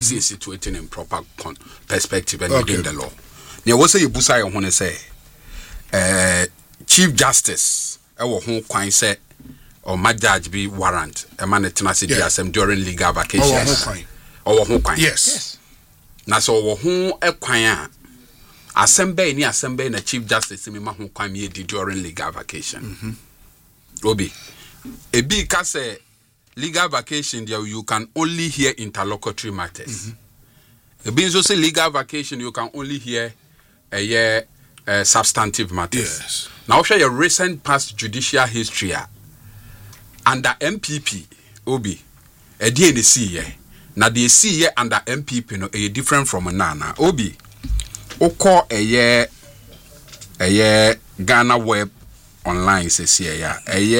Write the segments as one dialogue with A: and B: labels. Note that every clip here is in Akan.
A: see it situated in proper perspective and within the law. There was a busa I want to say Chief Justice who kwan say or my judge be warrant a man tenacity during legal vacations.
B: Yes.
A: Na so who a kwan assembly ni assembly na Chief Justice me ma ho kwan me di during legal vacation. Obi ebi ka say legal vacation there you can only hear interlocutory matters. Ebi so say legal vacation you can only hear substantive matters.
B: Yes.
A: Now share your recent past judicial history under MPP Obi e dey na see here. Na dey see here under MPP no e different from nana Obi oko Ghana Web Online says here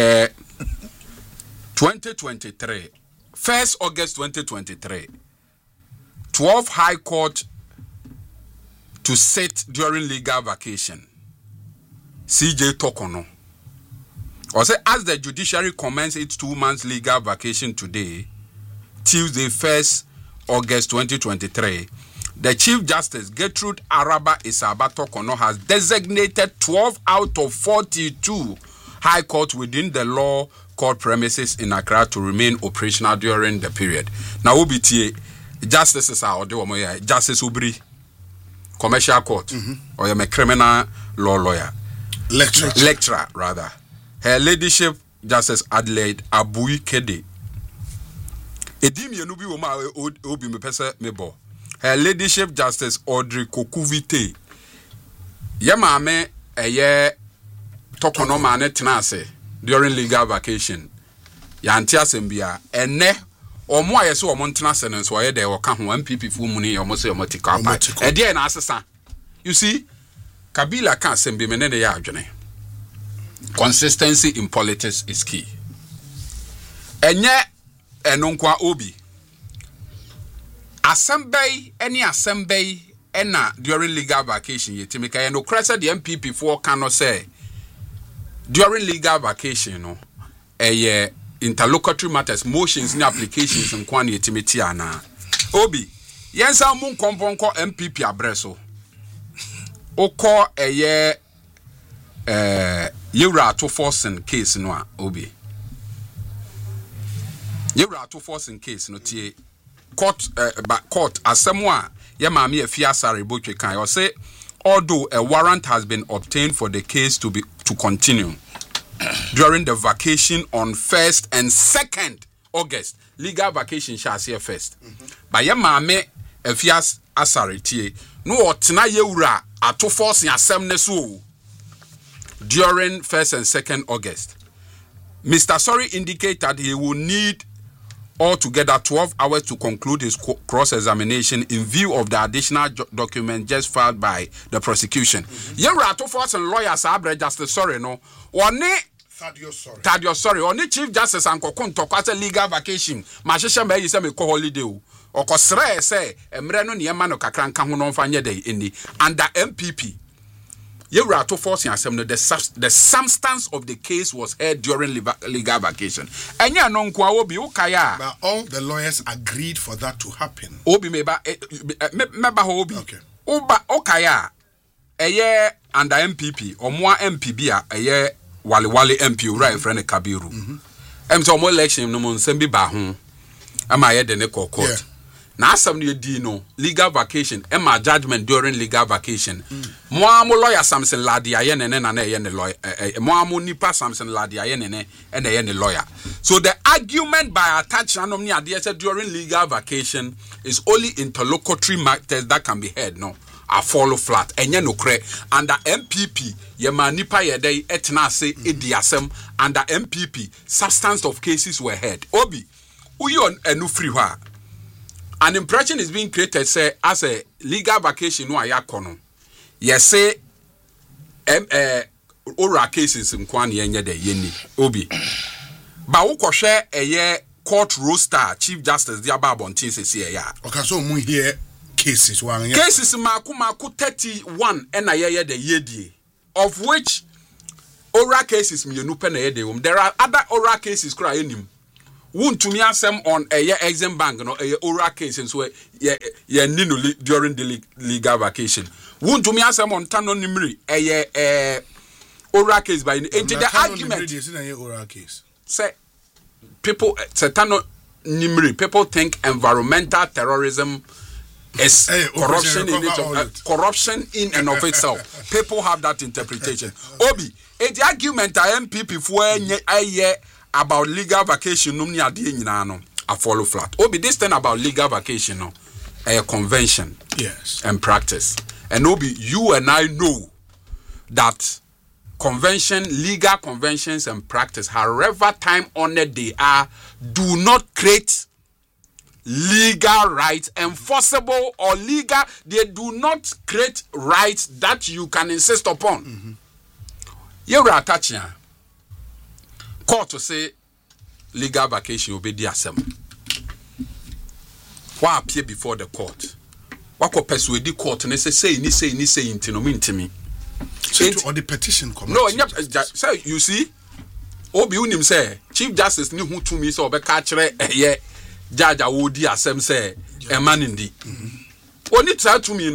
A: 2023 1st August 2023 12 High Court to sit during legal vacation. CJ Tokono. Or say as the judiciary commences its 2 months legal vacation today, Tuesday 1st August 2023, the Chief Justice Gertrude Araba Isaba Tokono has designated 12 out of 42 High Court within the law court premises in Accra to remain operational during the period. Now OBTA justices are Justice Ubri Commercial Court or a criminal law lawyer. Lecturer rather. Her Ladyship Justice Adelaide Abui Kede. Edim yenubi woma obi me pese mebo. Her Ladyship Justice Audrey Kokuvite. Ye maame eye Tokono mane tenase during legal vacation. Ya anti asembia ene omo ayeso omo tenase no so ye de wo ka ho MPP fu mu ni omo se omo tika pa. E de na asesa. You see Kabila can sembi menene ya adwene. Consistency in politics is key. Enye enonkwa obi. Assembly ena during legal vacation yetimika ye no kresa the MPP for cannot say during legal vacation no interlocutory matters motions ni applications nkwa na yetimiti ana. Obi yensa mu nkomponko MPP abreso. Oko Yura to forcing case no a Obi. Yura to forcing case no tie court asemwa ye maami efiasare botwe kan o say although a warrant has been obtained for the case to continue during the vacation on 1st and 2nd August. Legal vacation shall say first. But ye maami efiasare tie no otena yewura ato forcing asem ne so during 1st and 2nd August. Mr. Sorry indicated that he will need altogether 12 hours to conclude his cross-examination in view of the additional document just filed by the prosecution. Yewra to force and lawyers abre Justice Sorry no one Thaddeus Sorry only Chief Justice and Kokunto kwase legal vacation ma hwehwe ma yi se me ko holiday o okosre say emre no ne ma no kakra nka ho no mfa nye dey eni under MPP. Yewra to force asem no the substance of the case was heard during legal vacation. Enya no nko obi ukaya.
B: But all the lawyers agreed for that to happen.
A: Obi meba ho obi.
B: Okay.
A: Oba okaya eye under MPP omwa MPB a eye wale MP ura friend Kabiru. So mo election no mo nsem bi ba ho. Ama ye de ne court. Yeah. Na asam no di no legal vacation ema judgment during legal vacation. Mo am lawyer Samson Ladi aye ne na ye ne lawyer. Mo am nipa Samson Ladi aye ne ye ne lawyer. So the argument by attach anom ni ade say during legal vacation is only interlocutory matters that can be heard no. I follow flat enye no kre under MPP ye ma nipa ye dey etna ase edi asem under MPP substance of cases were heard. Obi uyo enu free ho. An impression is being created say as a legal vacation no ayakono. Yes say oral cases nkwan yenye de yeni. Obi. Ba wo kohwe eye court roster Chief Justice Diaba Bontin sese ya.
B: Okay, so mu here cases one.
A: Cases maku 31 ena ye de yedie, of which oral cases mienu pe na ye de. There are other oral cases kra enim. won't to me asem on a year exam bank no a oral case and so ye nino during the legal vacation. Won't to me asem on Tano Nimri a oral case by into the argument
B: is in oral case.
A: Say people Tano Nimri, people think environmental terrorism is corruption in it, corruption in and of itself. People have that interpretation. Obi, the argument I MPP for a year about legal vacation no ni ade nyina no I follow flat. Obi, this thing about legal vacation no a convention,
B: yes,
A: and practice. And Obi, you and I know that legal conventions and practice, however time honored they are, do not create legal rights, enforceable or legal. They do not create rights that you can insist upon. You are attaching court to say legal vacation will be the assembly. Why appear before the court? What could persuade the court and say into me?
B: On the petition committee.
A: No, so you see, Obi unim say Chief Justice ni who to me so be catch ye judge awodi asem say a man indi. Only try to me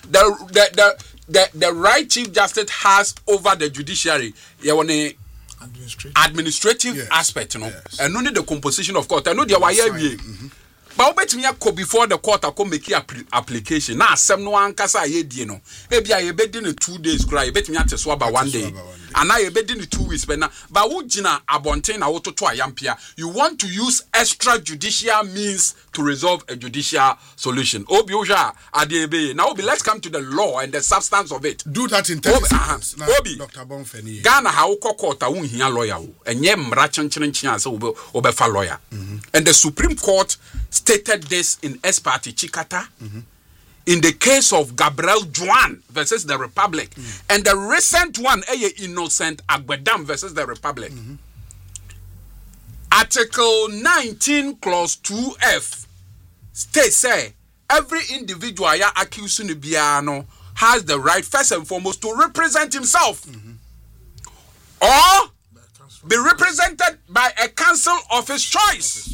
A: the right Chief Justice has over the judiciary. You want a administrative aspect,
B: yes.
A: And only the composition of court. I know there were but bet me go before the court I come make application. Now asem no ankasa ye die no. Ebi a ye be di no 2 days cry. Bet me ate so about 1 day. And now ye be di no 2 weeks but wo gina abonten na wo toto ayampia. You want to use extrajudicial means to resolve a judicial solution. Obi oja adebe. Now Obi, let's come to the law and the substance of it.
B: Do that in 10 seconds.
A: Obi,
B: Dr. Bonfeni.
A: Ghana ha wo court won hia lawyer wo. Enye mra chenchenchen ase obe fa lawyer. And the Supreme Court stated this in Ex parte Chikata, in the case of Gabriel Juan versus the Republic, and the recent one, Innocent Agbedam versus the Republic. Article 19, Clause 2F states, say, every individual accused in Biano has the right, first and foremost, to represent himself, or be represented by a council of his choice.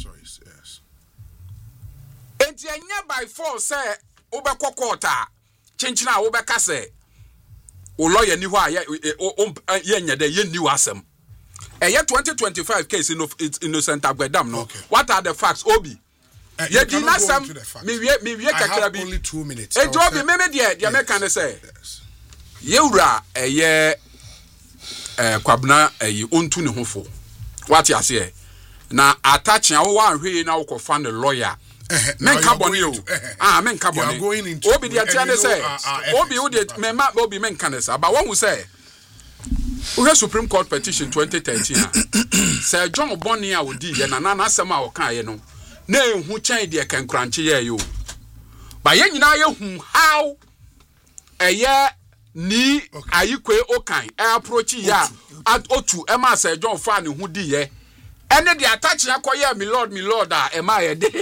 A: Enti enye by force say obekọ court a chenchina obeka say o lawyer ni ho a ye nya de ye ni wasem. Eye 2025 case Innocent Agbedam no. Okay. What are the facts, Obi? Ye di na sam me wie kakra bi.
B: Only 2 minutes.
A: E do bi me de make can say. Ye wura eye kwabna ontu ne hofo. What you say? Na attach ya wo anhwe na wo kofa the lawyer. Men carboni men carboni. Obi the atiane say Obi wo de me ma Obi men can say but one will say we Supreme Court petition 2013 say John Oboni a wodi ye na asem a wo kan ye no na ehu chan de kan kranche ye yo ba ye nyina ye hu how eye ni ayikwe okan approach ya at otu e ma say John fa ne hu di ye ene de attach ya koye me lord e ma ye de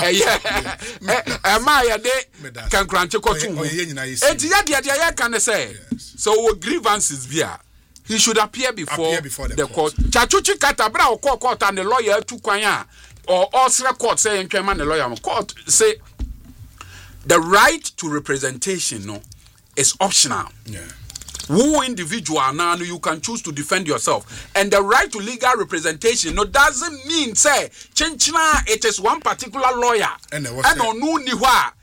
A: e ma ye de kan kranche ko tu hu enti ya de ya kan say so grievances bia he should appear before the court. Chachuchi kata bra o court and the lawyer tu kwanya or osre court say entwema the lawyer court say the right to representation no is optional.
B: Yeah.
A: Who individual now you can choose to defend yourself, and the right to legal representation no doesn't mean say chenchina it is one particular lawyer and onu ni ho a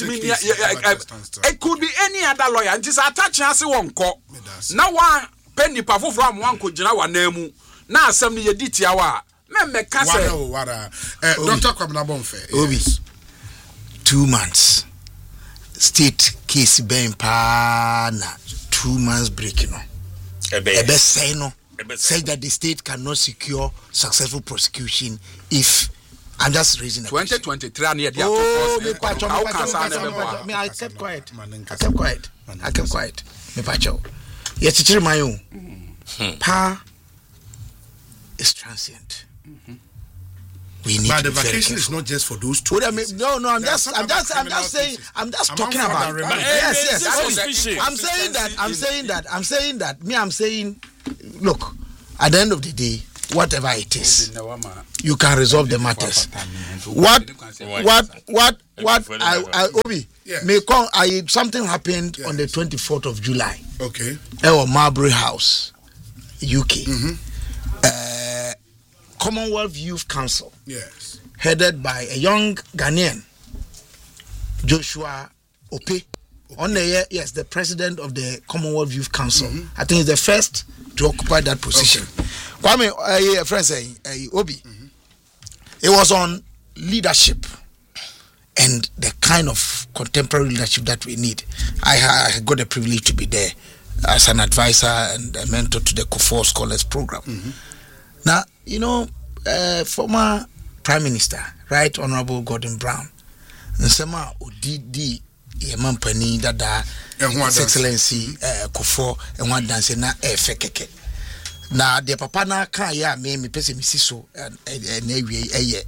A: it could be any other lawyer and just attach ase wonko na one penny pa foforo am wan ko gina wa na mu na asem ni yedi tia wa me ka say
B: Dr. Kwabena Bonfe
C: Obi 2 months state case ben pa na 2 months break no ebe say no say that the state cannot secure successful prosecution if I'm just raising
A: 2023 and I
C: kept quiet. Me pacho. Yes, teacher my own. Pa is transient. We need
B: but the vacation is not just for those 2 days.
C: No, I'm just saying I'm just talking about yes. I'm saying that look, at the end of the day, whatever it is, you can resolve the matters. What Obi, something happened on the 24th of July.
B: Okay.
C: At Marbury House, UK. Commonwealth Youth Council.
B: Yes.
C: Headed by a young Ghanaian, Joshua Ope. On the year, yes, the president of the Commonwealth Youth Council. I think he's the first to occupy that position. Kwame, a friend saying, Obi, it was on leadership and the kind of contemporary leadership that we need. I got the privilege to be there as an advisor and a mentor to the COFOR Scholars Program. Now, you know, former Prime Minister, Right Honorable Gordon Brown, Nsema Odidi, Yemampani Dada, His Excellency COFOR, and one dance na Fekeke. Na the papa na kan ya me pese mi siso ewie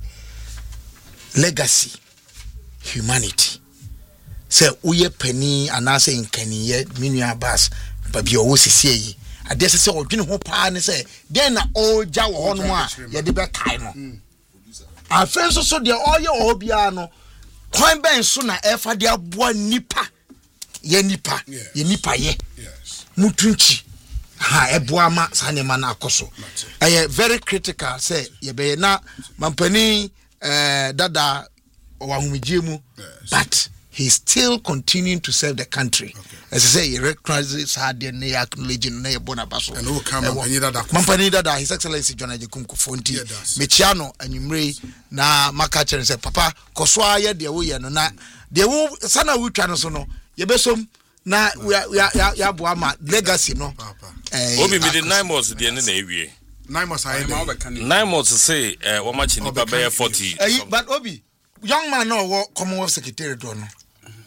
C: legacy humanity say uye pani anase nkani ye minua bas babi owo sisi yi ade se odwene ho pa ne say den na oja wo ho no a ye de be kai no afen so de oye obia no kwan ben so na efa de aboa nipa ye nipa ye nipa ye mutunchi eboama sanema na akoso very critical say ye be na mampani dada owahumijiemu but he's still continuing to serve the country as I say he recognizes hard and acknowledging na bona baso and mampani dada His Excellency John Agyekum Kufuor mechiano anwumre na makacher say papa koso aye de wo ye no na de wo sana wutwa no so no ye besom na ya boama legacy no
D: Obi me the 9 months the end na ewie
B: 9 months I
D: 9 months say wo ma chi ni baba 40
C: but Obi young man no Commonwealth Secretary do no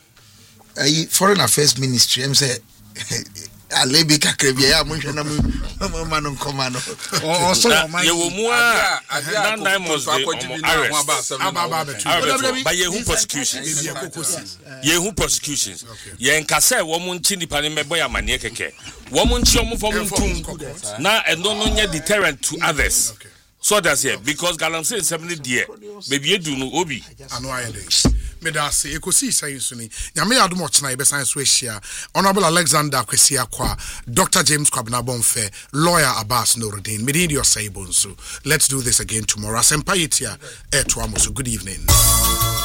C: Foreign Affairs Ministry em say alebi kakrebia ya monhwe na ma no nkoma no so
D: ye wo mu a 9 months but ye who prosecutions ye nkase wo mu nchi nipa ne mebo ya mane keke wo mu nchi omu fo mu ntum na eno no nya deterrent to others so that's here because galamsey 70 there baby edu no Obi
B: ano ayede medase ekosi science ni nyame adom ochna ibe science so ehia Honorable Alexander Kwesi Akwa, Dr. James Kwabena Bonfe, Lawyer Abbas Nuruddin, Medini Osei Bonsu. Let's do this again tomorrow. Asempa Yitia Etwa Musu. Good evening.